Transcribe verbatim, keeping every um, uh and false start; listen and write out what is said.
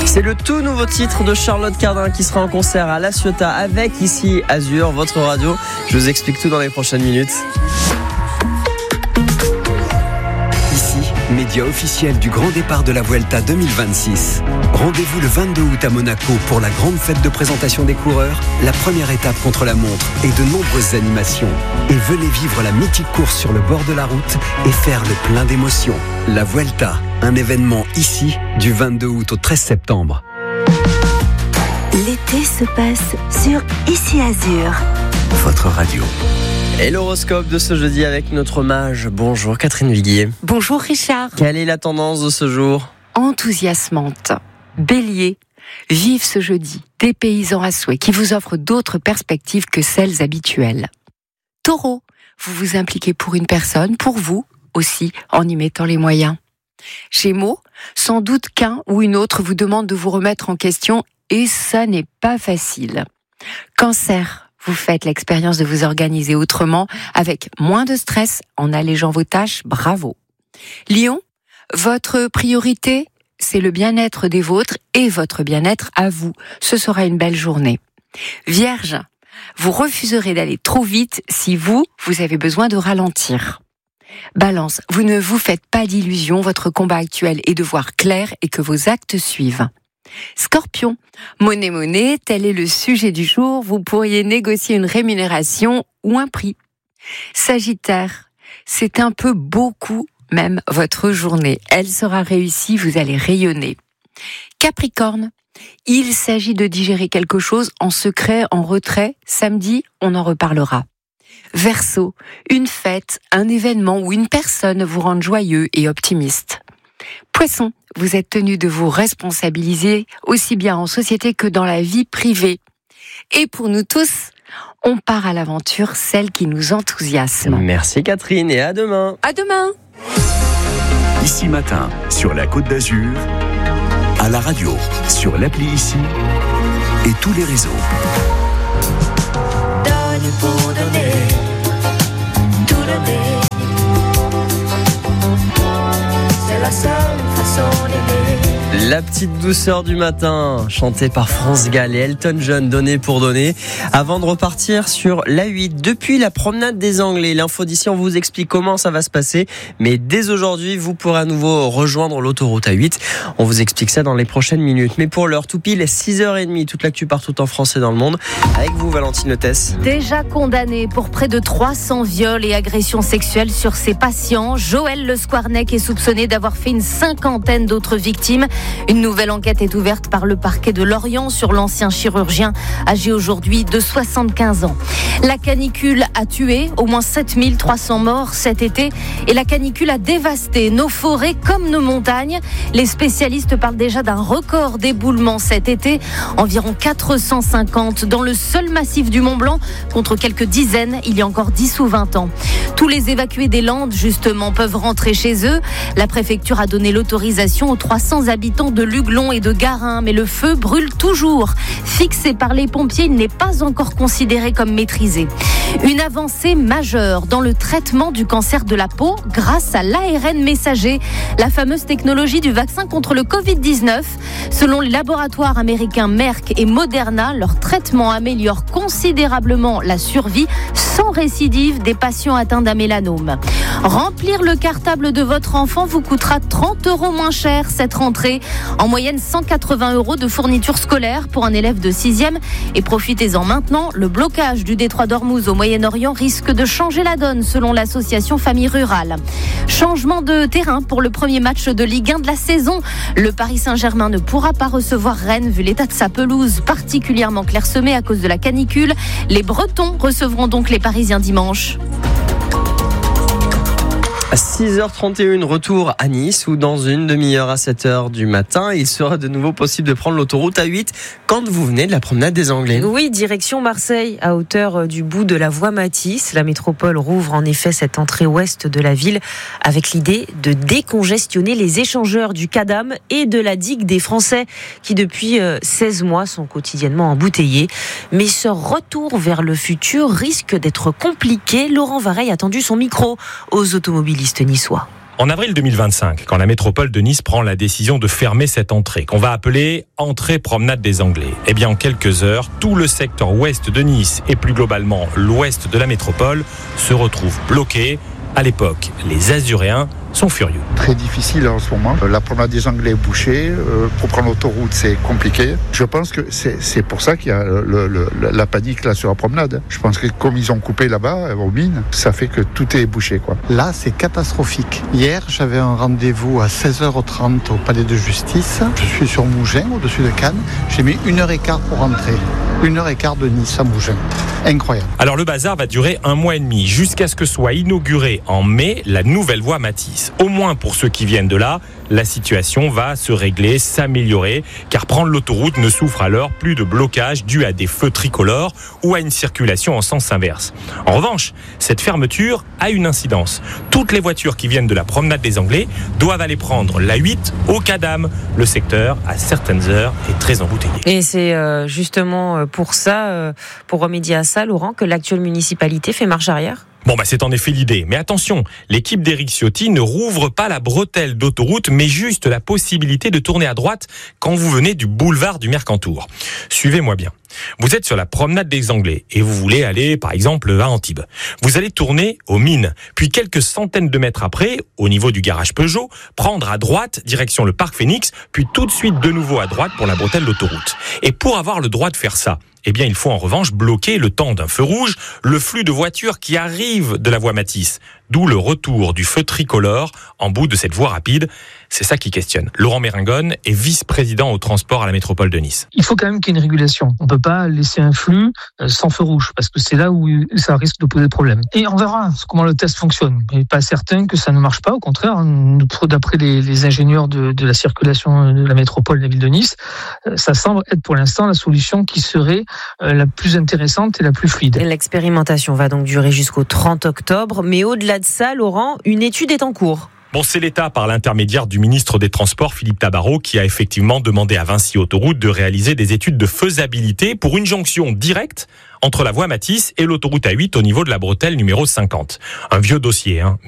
C'est le tout nouveau titre de Charlotte Cardin qui sera en concert à La Ciotat avec ici Azur, votre radio. Je vous explique tout dans les prochaines minutes. Média officiel du grand départ de la Vuelta deux mille vingt-six. Rendez-vous le vingt-deux août à Monaco pour la grande fête de présentation des coureurs, la première étape contre la montre et de nombreuses animations. Et venez vivre la mythique course sur le bord de la route et faire le plein d'émotions. La Vuelta, un événement ici du vingt-deux août au treize septembre. L'été se passe sur Ici Azur. Votre radio. Et l'horoscope de ce jeudi avec notre mage. Bonjour Catherine Viguier. Bonjour Richard. Quelle est la tendance de ce jour ? Enthousiasmante. Bélier, vive ce jeudi, dépaysant à souhait, qui vous offre d'autres perspectives que celles habituelles. Taureau, vous vous impliquez pour une personne, pour vous aussi, en y mettant les moyens. Gémeaux, sans doute qu'un ou une autre vous demande de vous remettre en question et ça n'est pas facile. Cancer, vous faites l'expérience de vous organiser autrement, avec moins de stress, en allégeant vos tâches, bravo. Lion, votre priorité, c'est le bien-être des vôtres et votre bien-être à vous. Ce sera une belle journée. Vierge, vous refuserez d'aller trop vite si vous, vous avez besoin de ralentir. Balance, vous ne vous faites pas d'illusions, votre combat actuel est de voir clair et que vos actes suivent. Scorpion, monnaie monnaie, tel est le sujet du jour, vous pourriez négocier une rémunération ou un prix. Sagittaire, c'est un peu beaucoup même votre journée, elle sera réussie, vous allez rayonner. Capricorne, il s'agit de digérer quelque chose en secret, en retrait, samedi, on en reparlera. Verseau, une fête, un événement ou une personne vous rend joyeux et optimiste. Poisson, vous êtes tenu de vous responsabiliser aussi bien en société que dans la vie privée. Et pour nous tous, on part à l'aventure, celle qui nous enthousiasme. Merci Catherine et à demain. À demain. Ici matin, sur la Côte d'Azur, à la radio, sur l'appli Ici et tous les réseaux. Donne pour donner, tout donner. C'est la seule façon d'aimer. La petite douceur du matin, chantée par France Gall et Elton John, Donner pour donner. Avant de repartir sur l'A huit, depuis la promenade des Anglais, l'info d'ici, on vous explique comment ça va se passer. Mais dès aujourd'hui, vous pourrez à nouveau rejoindre l'autoroute A huit. On vous explique ça dans les prochaines minutes. Mais pour l'heure, tout pile, six heures trente, toute l'actu partout en France et dans le monde. Avec vous, Valentine Lettès. Déjà condamné pour près de trois cents viols et agressions sexuelles sur ses patients, Joël Le Squarnec est soupçonné d'avoir fait une cinquantaine d'autres victimes. Une nouvelle enquête est ouverte par le parquet de Lorient sur l'ancien chirurgien âgé aujourd'hui de soixante-quinze ans. La canicule a tué au moins sept mille trois cents morts cet été et la canicule a dévasté nos forêts comme nos montagnes. Les spécialistes parlent déjà d'un record d'éboulement cet été, environ quatre cent cinquante dans le seul massif du Mont-Blanc contre quelques dizaines il y a encore dix ou vingt ans. Tous les évacués des Landes justement peuvent rentrer chez eux. La préfecture a donné l'autorisation aux trois cents habitants de Luglon et de Garin, mais le feu brûle toujours. Fixé par les pompiers, il n'est pas encore considéré comme maîtrisé. Une avancée majeure dans le traitement du cancer de la peau grâce à l'A R N messager, la fameuse technologie du vaccin contre le covid dix-neuf. Selon les laboratoires américains Merck et Moderna, leur traitement améliore considérablement la survie sans récidive des patients atteints d'un mélanome. Remplir le cartable de votre enfant vous coûtera trente euros moins cher cette rentrée. En moyenne, cent quatre-vingts euros de fournitures scolaires pour un élève de sixième. Et profitez-en maintenant, le blocage du détroit d'Ormuz au Moyen-Orient risque de changer la donne selon l'association Famille Rurale. Changement de terrain pour le premier match de Ligue un de la saison. Le Paris Saint-Germain ne pourra pas recevoir Rennes vu l'état de sa pelouse particulièrement clairsemée à cause de la canicule. Les Bretons recevront donc les Parisiens dimanche. À six heures trente et une, retour à Nice où dans une demi-heure à sept heures du matin, il sera de nouveau possible de prendre l'autoroute A huit quand vous venez de la promenade des Anglais. Oui, direction Marseille, à hauteur du bout de la voie Matisse. La métropole rouvre en effet cette entrée ouest de la ville avec l'idée de décongestionner les échangeurs du Cadam et de la digue des Français qui depuis seize mois sont quotidiennement embouteillés. Mais ce retour vers le futur risque d'être compliqué. Laurent Vareille a tendu son micro aux automobilistes niçois. En avril deux mille vingt-cinq, quand la métropole de Nice prend la décision de fermer cette entrée, qu'on va appeler entrée promenade des Anglais, eh bien en quelques heures, tout le secteur ouest de Nice et plus globalement l'ouest de la métropole se retrouve bloqué. À l'époque, les Azuréens sont furieux. Très difficile en ce moment. La promenade des Anglais est bouchée. Euh, pour prendre l'autoroute, c'est compliqué. Je pense que c'est, c'est pour ça qu'il y a le, le, la panique là sur la promenade. Je pense que comme ils ont coupé là-bas, aux mines, ça fait que tout est bouché, quoi. Là, c'est catastrophique. Hier, j'avais un rendez-vous à seize heures trente au palais de justice. Je suis sur Mougins, au-dessus de Cannes. J'ai mis une heure et quart pour rentrer. Une heure et quart de Nice à Mougins. Incroyable. Alors le bazar va durer un mois et demi, jusqu'à ce que soit inaugurée en mai la nouvelle voie Matisse. Au moins pour ceux qui viennent de là, la situation va se régler, s'améliorer, car prendre l'autoroute ne souffre alors plus de blocage dû à des feux tricolores ou à une circulation en sens inverse. En revanche, cette fermeture a une incidence. Toutes les voitures qui viennent de la promenade des Anglais doivent aller prendre l'A huit au Cadam. Le secteur, à certaines heures, est très embouteillé. Et c'est euh, justement pour ça, euh, pour remédier à ça, Laurent, que l'actuelle municipalité fait marche arrière ? Bon, bah, c'est en effet l'idée. Mais attention, l'équipe d'Éric Ciotti ne rouvre pas la bretelle d'autoroute, mais juste la possibilité de tourner à droite quand vous venez du boulevard du Mercantour. Suivez-moi bien. Vous êtes sur la promenade des Anglais et vous voulez aller, par exemple, à Antibes. Vous allez tourner aux Mines, puis quelques centaines de mètres après, au niveau du garage Peugeot, prendre à droite, direction le parc Phoenix, puis tout de suite de nouveau à droite pour la bretelle d'autoroute. Et pour avoir le droit de faire ça, eh bien, il faut en revanche bloquer le temps d'un feu rouge le flux de voitures qui arrivent de la voie Matisse. D'où le retour du feu tricolore en bout de cette voie rapide. C'est ça qui questionne. Laurent Méringone est vice-président au transport à la métropole de Nice. Il faut quand même qu'il y ait une régulation. On ne peut pas laisser un flux sans feu rouge, parce que c'est là où ça risque de poser problème. Et on verra comment le test fonctionne. Il n'est pas certain que ça ne marche pas. Au contraire, d'après les, les ingénieurs de, de la circulation de la métropole de la ville de Nice, ça semble être pour l'instant la solution qui serait la plus intéressante et la plus fluide. L'expérimentation va donc durer jusqu'au trente octobre, mais au-delà de ça, Laurent, une étude est en cours. Bon, c'est l'État, par l'intermédiaire du ministre des Transports, Philippe Tabarot, qui a effectivement demandé à Vinci Autoroute de réaliser des études de faisabilité pour une jonction directe entre la voie Matisse et l'autoroute A huit au niveau de la bretelle numéro cinquante. Un vieux dossier, hein.